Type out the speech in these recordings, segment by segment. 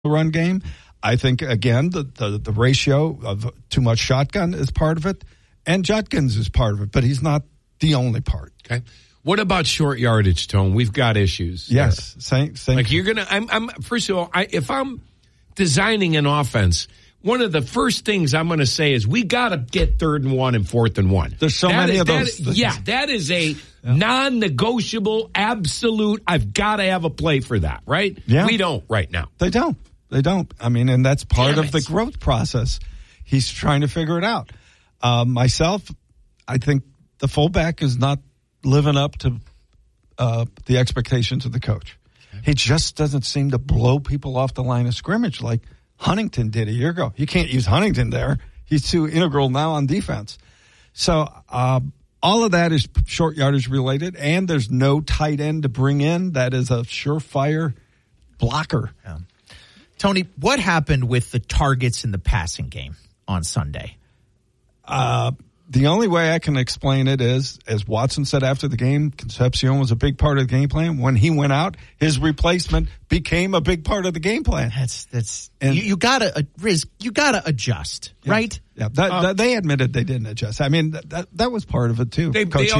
run game. I think, again, the ratio of too much shotgun is part of it, and Judkins is part of it, but he's not the only part. Okay. What about short yardage, Tone? We've got issues. Yes. Same. Like you're going to, first of all, if I'm designing an offense, one of the first things I'm going to say is we got to get 3rd and 1 and 4th and 1. There's so many of those. That is a non-negotiable, absolute, I've got to have a play for that, right? Yeah. We don't right now. They don't. I mean, and that's part of the growth process. He's trying to figure it out. Myself, I think the fullback is not living up to the expectations of the coach. Okay. He just doesn't seem to blow people off the line of scrimmage like Huntington did a year ago. You can't use Huntington there. He's too integral now on defense. So all of that is short yardage related, and there's no tight end to bring in. That is a surefire blocker. Yeah. Tony, what happened with the targets in the passing game on Sunday? The only way I can explain it is, as Watson said after the game, Concepcion was a big part of the game plan. When he went out, his replacement became a big part of the game plan. You gotta adjust, right? Yeah, they admitted they didn't adjust. I mean, that was part of it too.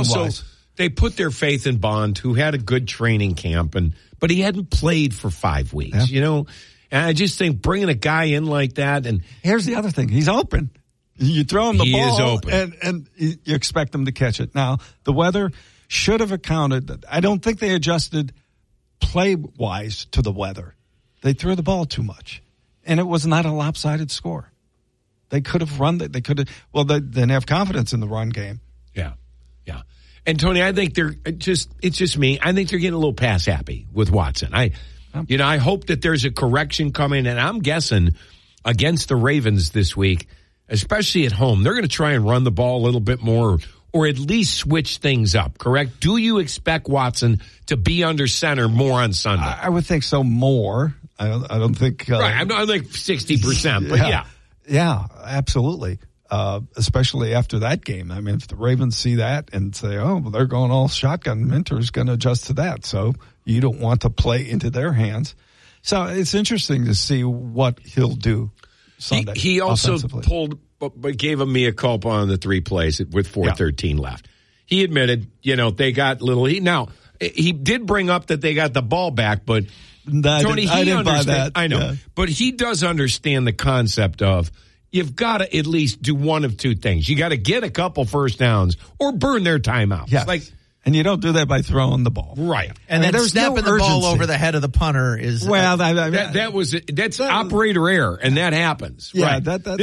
They put their faith in Bond, who had a good training camp, but he hadn't played for 5 weeks. Yeah. And I just think bringing a guy in like that, and here's the other thing: he's open. You throw him the ball, is open. And you expect him to catch it. Now, the weather should have accounted. I don't think they adjusted play-wise to the weather. They threw the ball too much, and it was not a lopsided score. They could have run. They could have. Well, they didn't have confidence in the run game. Yeah. And Tony, I think it's just me. I think they're getting a little pass happy with Watson. I hope that there's a correction coming, and I'm guessing against the Ravens this week, especially at home, they're going to try and run the ball a little bit more or at least switch things up, correct? Do you expect Watson to be under center more on Sunday? I would think so more. I don't think... right, I'm like 60%, but yeah. Yeah, absolutely. Especially after that game. I mean, if the Ravens see that and say, they're going all shotgun, Minter's going to adjust to that. So you don't want to play into their hands. So it's interesting to see what he'll do Sunday. He also gave a mea culpa on the 3 plays with 4:13 left. He admitted, they got little. He did bring up that they got the ball back, but Tony, I didn't buy that. I know, but he does understand the concept of you've got to at least do one of two things. You got to get a couple first downs or burn their timeouts. Yes. And you don't do that by throwing the ball. Right. And then snapping the ball over the head of the punter is... Well, that's operator error, and that happens. Yeah, right. that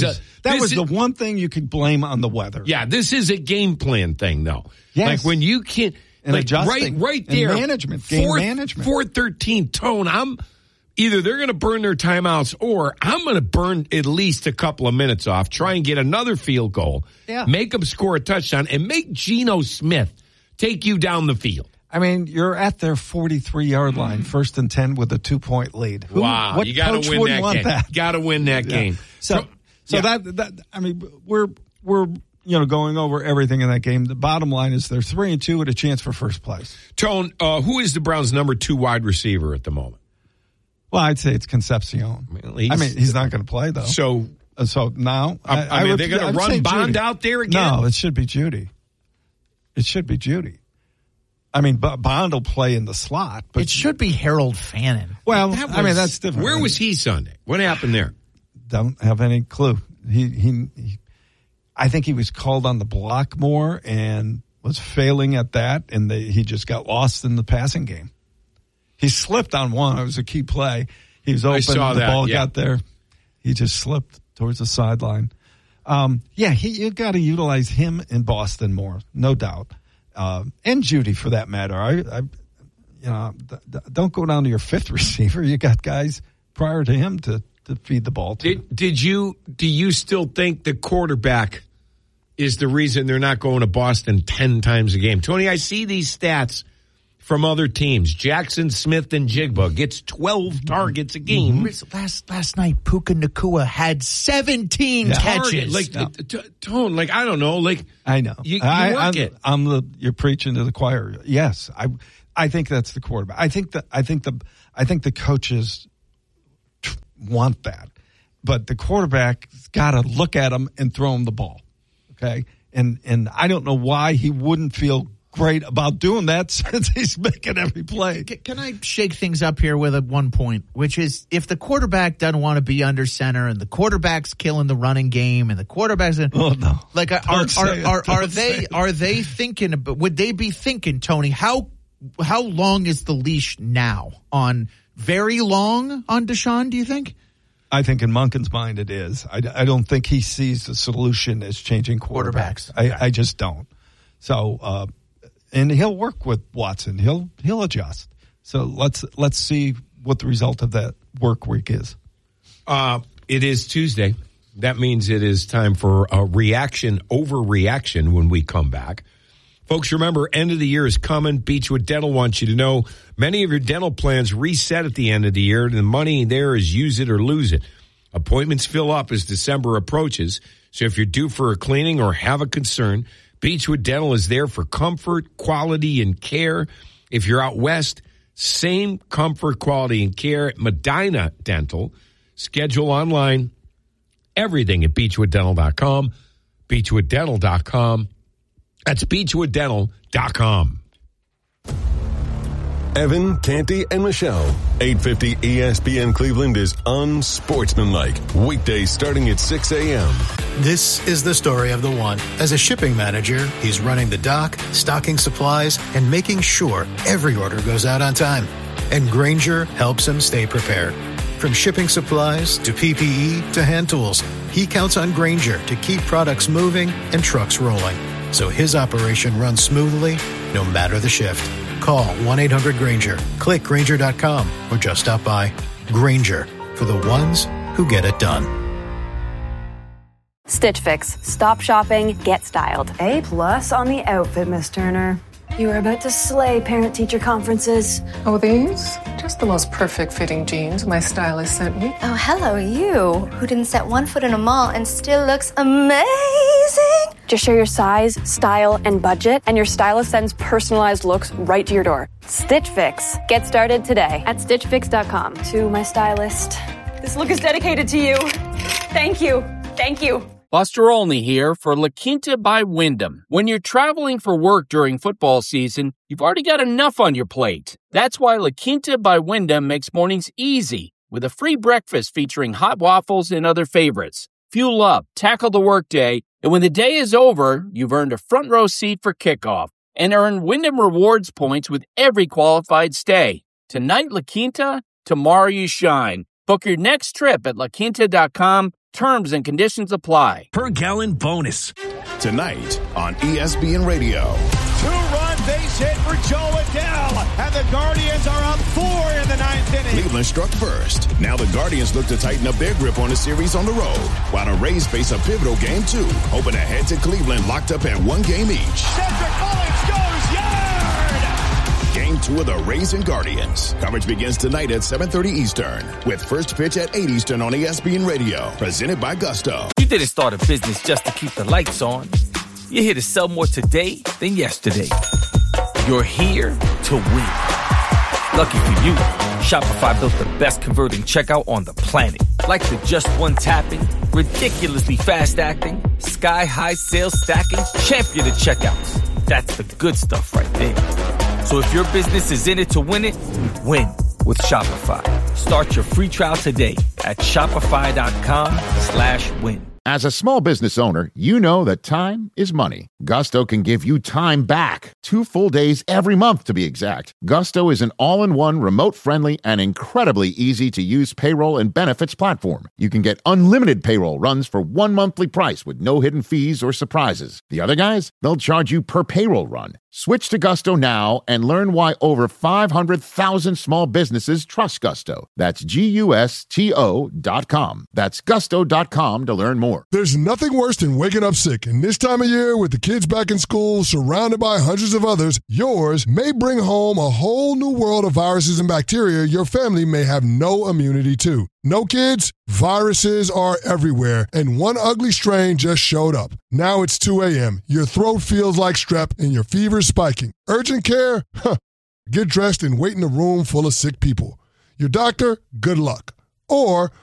was the one thing you could blame on the weather. Yeah, this is a game plan thing, though. Yes. Like when you can't... And adjusting. Right there. And management. Game management. 4:13 Tone, either they're going to burn their timeouts or I'm going to burn at least a couple of minutes off, try and get another field goal, make them score a touchdown, and make Geno Smith take you down the field. I mean, you're at their 43-yard line, 1st and 10 with a 2-point lead. Wow, you got to win that game. Got to win that game. So that I mean, we're going over everything in that game. The bottom line is they're 3-2 with a chance for first place. Tone, who is the Browns' number 2 wide receiver at the moment? Well, I'd say it's Concepcion. He's not going to play though. So now, are they going to run Bond out there again? No, it should be Judy. I mean, Bond will play in the slot, but it should be Harold Fannin. Well, that's different. Where was he Sunday? What happened there? Don't have any clue. I think he was called on the block more and was failing at that, and he just got lost in the passing game. He slipped on one. It was a key play. He was open. The ball got there. He just slipped towards the sideline. You got to utilize him in Boston more, no doubt, and Judy for that matter. Don't go down to your 5th receiver. You got guys prior to him to feed the ball to. Do you still think the quarterback is the reason they're not going to Boston 10 times a game? Tony, I see these stats from other teams. Jackson Smith and Jigba gets 12 targets a game. Last night, Puka Nacua had 17 catches. Tone, I don't know. I know. You work it. You're preaching to the choir. Yes, I think that's the quarterback. I think the coaches want that. But the quarterback's got to look at him and throw him the ball. Okay? And I don't know why he wouldn't feel great about doing that since he's making every play. Can I shake things up here with one point, which is if the quarterback doesn't want to be under center and the quarterback's killing the running game and the quarterback's like are they thinking about, would they be thinking, Tony, how long is the leash now? On very long on Deshaun, do you think? I think in Monken's mind it is. I don't think he sees the solution as changing quarterbacks. I just don't. So and he'll work with Watson. He'll adjust. So let's see what the result of that work week is. It is Tuesday. That means it is time for a overreaction when we come back. Folks, remember, end of the year is coming. Beechwood Dental wants you to know many of your dental plans reset at the end of the year. The money there is use it or lose it. Appointments fill up as December approaches. So if you're due for a cleaning or have a concern, Beechwood Dental is there for comfort, quality, and care. If you're out west, same comfort, quality, and care at Medina Dental. Schedule online. Everything at BeechwoodDental.com. BeechwoodDental.com. That's BeechwoodDental.com. Evan, Canty, and Michelle. 850 ESPN Cleveland is unsportsmanlike. Weekdays starting at 6 a.m. This is the story of the one. As a shipping manager, he's running the dock, stocking supplies, and making sure every order goes out on time. And Grainger helps him stay prepared. From shipping supplies to PPE to hand tools, he counts on Grainger to keep products moving and trucks rolling. So his operation runs smoothly, no matter the shift. Call 1-800-GRAINGER, click Grainger.com, or just stop by. Grainger, for the ones who get it done. Stitch Fix. Stop shopping, get styled. A+ on the outfit, Miss Turner. You are about to slay parent-teacher conferences. Oh, these? Just the most perfect fitting jeans my stylist sent me. Oh, hello, you, who didn't set one foot in a mall and still looks amazing. Just share your size, style, and budget, and your stylist sends personalized looks right to your door. Stitch Fix. Get started today at StitchFix.com. To my stylist, this look is dedicated to you. Thank you. Thank you. Buster Olney here for La Quinta by Wyndham. When you're traveling for work during football season, you've already got enough on your plate. That's why La Quinta by Wyndham makes mornings easy with a free breakfast featuring hot waffles and other favorites. Fuel up, tackle the workday, and when the day is over, you've earned a front row seat for kickoff and earn Wyndham Rewards points with every qualified stay. Tonight, La Quinta, tomorrow you shine. Book your next trip at LaQuinta.com. Terms and conditions apply. Per gallon bonus. Tonight on ESPN Radio. Two-run base hit for Joe Adele. And the Guardians are up 4 in the ninth inning. Cleveland struck first. Now the Guardians look to tighten up their grip on the series on the road. While the Rays face a pivotal game 2. Hoping to head to Cleveland locked up at 1 game each. Cedric Mullins goes yard! Game 2 of the Rays and Guardians. Coverage begins tonight at 7:30 Eastern. With first pitch at 8 Eastern on ESPN Radio. Presented by Gusto. You didn't start a business just to keep the lights on. You're here to sell more today than yesterday. You're here to win. Lucky for you, Shopify built the best converting checkout on the planet. Like the just one tapping, ridiculously fast acting, sky-high sales stacking, champion of checkouts. That's the good stuff right there. So if your business is in it to win it, win with Shopify. Start your free trial today at shopify.com/win. As a small business owner, you know that time is money. Gusto can give you time back. 2 full days every month, to be exact. Gusto is an all-in-one, remote-friendly, and incredibly easy-to-use payroll and benefits platform. You can get unlimited payroll runs for 1 monthly price with no hidden fees or surprises. The other guys, they'll charge you per payroll run. Switch to Gusto now and learn why over 500,000 small businesses trust Gusto. That's GUSTO.com. That's Gusto.com to learn more. There's nothing worse than waking up sick, and this time of year with the kids back in school, surrounded by hundreds of others, yours may bring home a whole new world of viruses and bacteria your family may have no immunity to. No kids? Viruses are everywhere, and one ugly strain just showed up. Now it's 2 a.m., your throat feels like strep, and your fever's spiking. Urgent care? Get dressed and wait in a room full of sick people. Your doctor? Good luck. Or